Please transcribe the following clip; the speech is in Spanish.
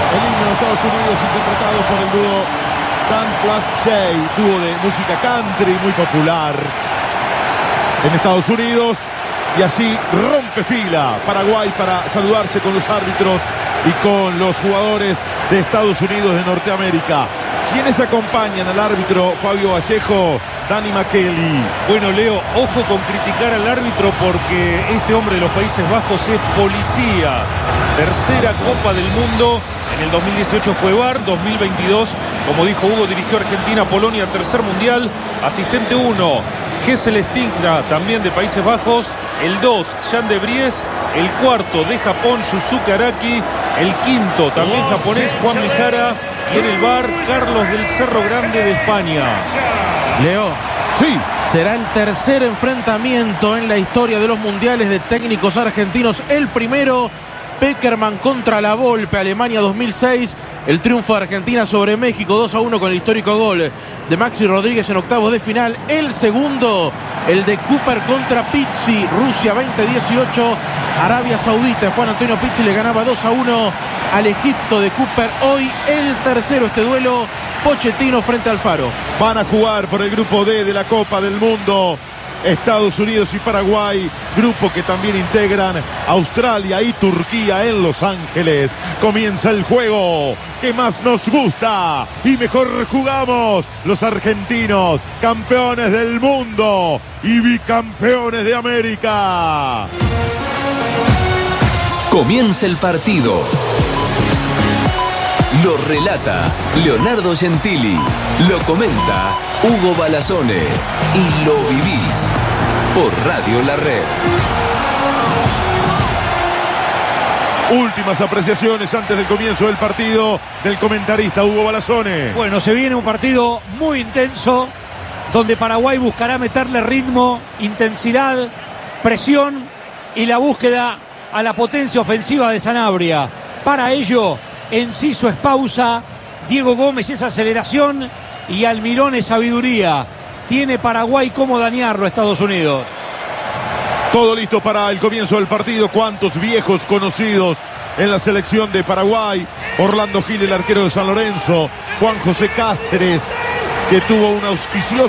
El himno de Estados Unidos interpretado por el dúo Dan Plus Shay, dúo de música country muy popular en Estados Unidos. Y así rompe fila Paraguay para saludarse con los árbitros y con los jugadores de Estados Unidos de Norteamérica. ¿Quiénes acompañan al árbitro Fabio Vallejo? Dani Makeli. Bueno, Leo, ojo con criticar al árbitro porque este hombre de los Países Bajos es policía. Tercera Copa del Mundo. En el 2018 fue VAR, 2022, como dijo Hugo, dirigió Argentina, Polonia, tercer mundial. Asistente 1, Gessel Stigna, también de Países Bajos. El 2, Jan de Vries. El cuarto, de Japón, Yusuke Araki. El quinto, también japonés, Juan Mijara. Y en el VAR, Carlos del Cerro Grande de España. Leo. Sí. Será el tercer enfrentamiento en la historia de los mundiales de técnicos argentinos. El primero, Pekerman contra La Volpe, Alemania 2006. El triunfo de Argentina sobre México 2-1 con el histórico gol de Maxi Rodríguez en octavos de final. El segundo, el de Cooper contra Pizzi, Rusia 2018. Arabia Saudita, Juan Antonio Pizzi le ganaba 2-1 al Egipto de Cooper. Hoy el tercero, este duelo, Pochettino frente al Faro. Van a jugar por el grupo D de la Copa del Mundo Estados Unidos y Paraguay, grupo que también integran Australia y Turquía en Los Ángeles. Comienza el juego que más nos gusta y mejor jugamos los argentinos, campeones del mundo y bicampeones de América. Comienza el partido. Lo relata Leonardo Gentili. Lo comenta Hugo Balazone. Y lo vivís por Radio La Red. Últimas apreciaciones antes del comienzo del partido del comentarista Hugo Balazone. Bueno, se viene un partido muy intenso donde Paraguay buscará meterle ritmo, intensidad, presión y la búsqueda a la potencia ofensiva de Sanabria. Para ello, Enciso es pausa, Diego Gómez es aceleración y Almirón es sabiduría. Tiene Paraguay cómo dañarlo a Estados Unidos. Todo listo para el comienzo del partido. Cuántos viejos conocidos en la selección de Paraguay. Orlando Gil, el arquero de San Lorenzo. Juan José Cáceres, que tuvo un auspicioso